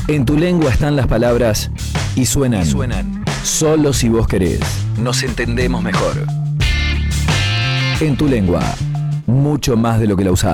En tu lengua están las palabras y suenan. Solo si vos querés. Nos entendemos mejor. En tu lengua, mucho más de lo que la usás.